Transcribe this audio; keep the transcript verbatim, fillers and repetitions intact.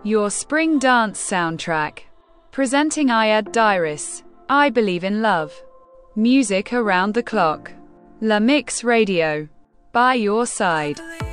Your spring dance soundtrack. Presenting Iyad Dairis. I Believe in Love. Music around the clock. La Mix Radio. By your side.